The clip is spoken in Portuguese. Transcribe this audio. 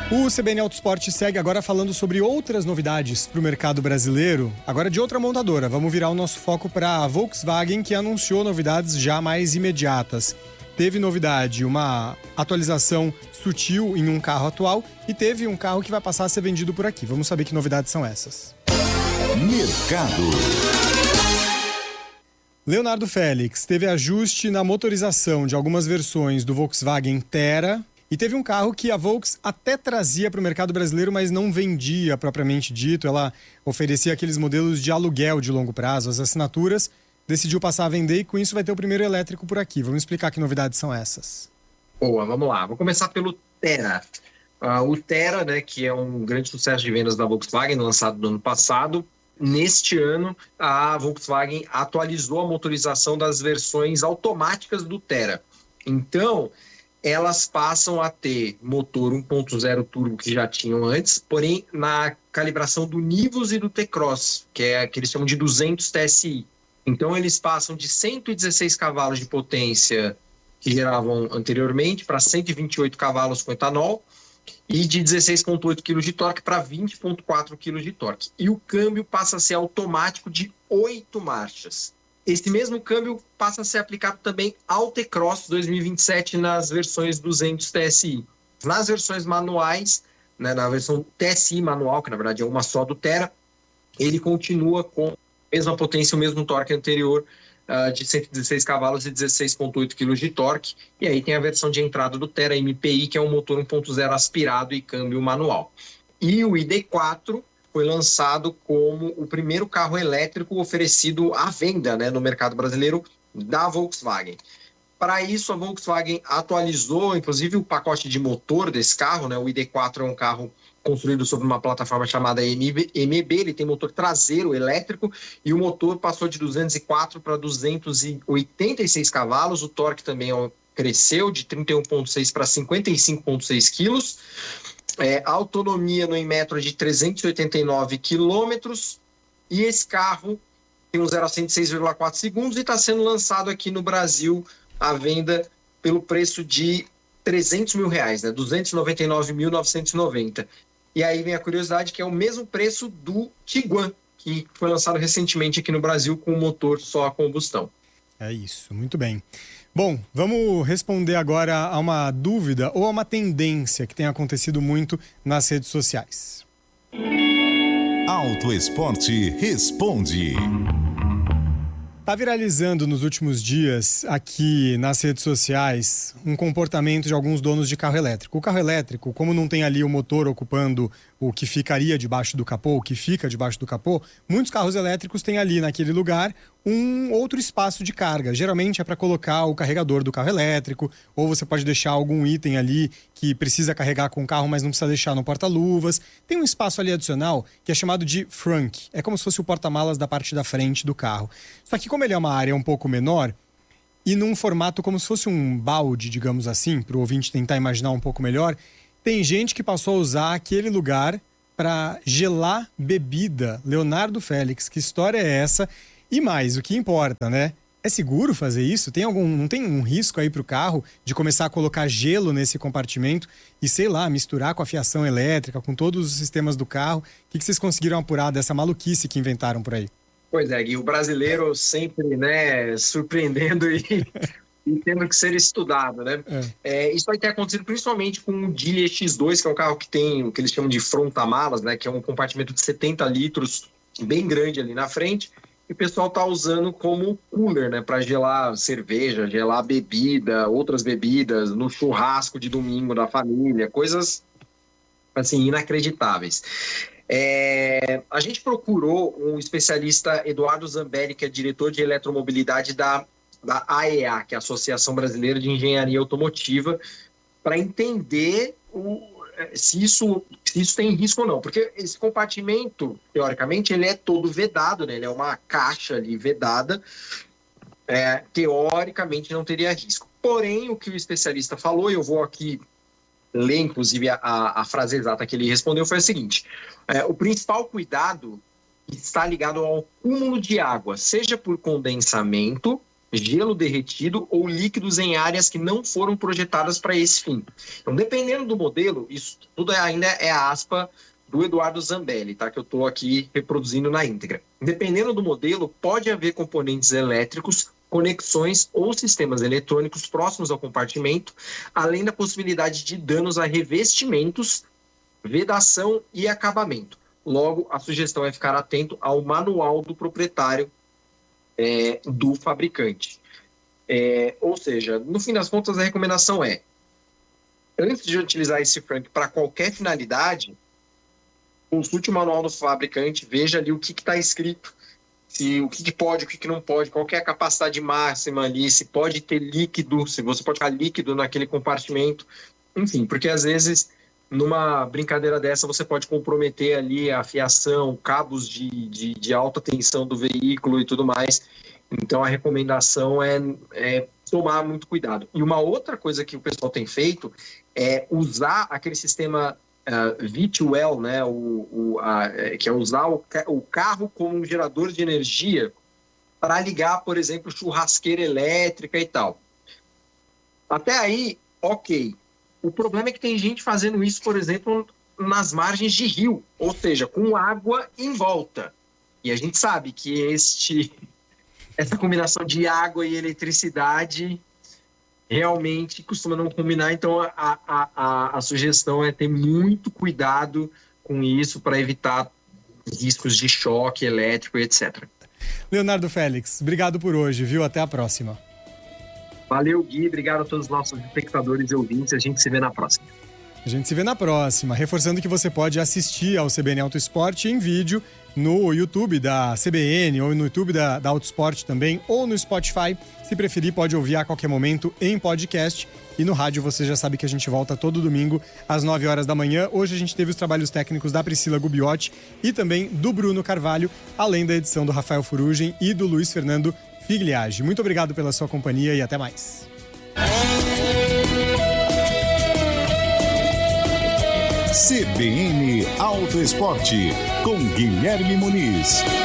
O CBN Autosport segue agora falando sobre outras novidades para o mercado brasileiro, agora de outra montadora. Vamos virar o nosso foco para a Volkswagen, que anunciou novidades já mais imediatas. Teve novidade, uma atualização sutil em um carro atual e teve um carro que vai passar a ser vendido por aqui. Vamos saber que novidades são essas. Mercado. Leonardo Félix, teve ajuste na motorização de algumas versões do Volkswagen Tera. E teve um carro que a Volks até trazia para o mercado brasileiro, mas não vendia propriamente dito. Ela oferecia aqueles modelos de aluguel de longo prazo, as assinaturas. Decidiu passar a vender e com isso vai ter o primeiro elétrico por aqui. Vamos explicar que novidades são essas. Boa, vamos lá. Vou começar pelo Tera. O Tera, né, que é um grande sucesso de vendas da Volkswagen, lançado no ano passado. Neste ano, a Volkswagen atualizou a motorização das versões automáticas do Tera. Então, elas passam a ter motor 1.0 turbo que já tinham antes, porém na calibração do Nivus e do T-Cross, que é que eles chamam de 200 TSI. Então eles passam de 116 cavalos de potência que geravam anteriormente para 128 cavalos com etanol e de 16,8 kg de torque para 20,4 kg de torque. E o câmbio passa a ser automático de 8 marchas. Esse mesmo câmbio passa a ser aplicado também ao T-Cross 2027 nas versões 200 TSI. Nas versões manuais, né, na versão TSI manual, que na verdade é uma só do Tera, ele continua com a mesma potência, o mesmo torque anterior de 116 cavalos e 16,8 kg de torque. E aí tem a versão de entrada do Tera MPI, que é um motor 1.0 aspirado e câmbio manual. E o ID4 foi lançado como o primeiro carro elétrico oferecido à venda, né, no mercado brasileiro da Volkswagen. Para isso, a Volkswagen atualizou, inclusive, o pacote de motor desse carro, né? O ID4 é um carro construído sobre uma plataforma chamada MEB, ele tem motor traseiro elétrico e o motor passou de 204 para 286 cavalos, o torque também cresceu de 31,6 para 55,6 quilos. Autonomia no Inmetro de 389 quilômetros e esse carro tem um 0 a 100 de 6,4 segundos e está sendo lançado aqui no Brasil à venda pelo preço de R$300 mil, né? 299.990. E aí vem a curiosidade que é o mesmo preço do Tiguan, que foi lançado recentemente aqui no Brasil com um motor só a combustão. É isso, muito bem. Bom, vamos responder agora a uma dúvida ou a uma tendência que tem acontecido muito nas redes sociais. Auto Esporte responde. Está viralizando nos últimos dias aqui nas redes sociais um comportamento de alguns donos de carro elétrico. O carro elétrico, como não tem ali o motor ocupando o que ficaria debaixo do capô, o que fica debaixo do capô, muitos carros elétricos têm ali naquele lugar um outro espaço de carga. Geralmente é para colocar o carregador do carro elétrico, ou você pode deixar algum item ali que precisa carregar com o carro, mas não precisa deixar no porta-luvas. Tem um espaço ali adicional que é chamado de frunk. É como se fosse o porta-malas da parte da frente do carro. Só que como ele é uma área um pouco menor e num formato como se fosse um balde, digamos assim, para o ouvinte tentar imaginar um pouco melhor, tem gente que passou a usar aquele lugar para gelar bebida. Leonardo Félix, que história é essa? E mais, o que importa, né? É seguro fazer isso? Não tem um risco aí para o carro de começar a colocar gelo nesse compartimento e, sei lá, misturar com a fiação elétrica, com todos os sistemas do carro? O que vocês conseguiram apurar dessa maluquice que inventaram por aí? Pois é, Gui, o brasileiro sempre, né, surpreendendo e tendo que ser estudado, né? Isso vai ter acontecido principalmente com o Geely X2, que é um carro que tem o que eles chamam de fronta-malas, né, que é um compartimento de 70 litros, bem grande ali na frente, e o pessoal está usando como cooler, né, para gelar cerveja, gelar bebida, outras bebidas, no churrasco de domingo da família, coisas, assim, inacreditáveis. A gente procurou um especialista, Eduardo Zambelli, que é diretor de eletromobilidade da AEA, que é a Associação Brasileira de Engenharia Automotiva, para entender se isso tem risco ou não. Porque esse compartimento, teoricamente, ele é todo vedado, né? Ele é uma caixa ali vedada, teoricamente não teria risco. Porém, o que o especialista falou, e eu vou aqui ler, inclusive, a frase exata que ele respondeu, foi a seguinte: o principal cuidado está ligado ao acúmulo de água, seja por condensamento, gelo derretido ou líquidos em áreas que não foram projetadas para esse fim. Então, dependendo do modelo, isso tudo ainda é a aspa do Eduardo Zambelli, tá? Que eu estou aqui reproduzindo na íntegra. Dependendo do modelo, pode haver componentes elétricos, conexões ou sistemas eletrônicos próximos ao compartimento, além da possibilidade de danos a revestimentos, vedação e acabamento. Logo, a sugestão é ficar atento ao manual do proprietário do fabricante. Ou seja, no fim das contas, a recomendação é, antes de utilizar esse frank para qualquer finalidade, consulte o manual do fabricante, veja ali o que está escrito, o que pode, o que não pode, qual que é a capacidade máxima ali, se pode ter líquido, se você pode ficar líquido naquele compartimento, enfim, porque às vezes numa brincadeira dessa você pode comprometer ali a fiação, cabos de alta tensão do veículo e tudo mais. Então a recomendação é tomar muito cuidado. E uma outra coisa que o pessoal tem feito é usar aquele sistema V2L, né, que é usar o carro como um gerador de energia para ligar, por exemplo, churrasqueira elétrica e tal. Até aí, ok. O problema é que tem gente fazendo isso, por exemplo, nas margens de rio, ou seja, com água em volta. E a gente sabe que essa combinação de água e eletricidade realmente costuma não combinar, então a sugestão é ter muito cuidado com isso para evitar riscos de choque elétrico, etc. Leonardo Félix, obrigado por hoje, viu? Até a próxima. Valeu, Gui. Obrigado a todos os nossos espectadores e ouvintes. A gente se vê na próxima. A gente se vê na próxima. Reforçando que você pode assistir ao CBN Auto Esporte em vídeo no YouTube da CBN ou no YouTube da Auto Esporte também, ou no Spotify. Se preferir, pode ouvir a qualquer momento em podcast. E no rádio você já sabe que a gente volta todo domingo às 9 horas da manhã. Hoje a gente teve os trabalhos técnicos da Priscila Gubiotti e também do Bruno Carvalho, além da edição do Rafael Furugem e do Luiz Fernando Figliage. Muito obrigado pela sua companhia e até mais. CBN Auto Esporte, com Guilherme Muniz.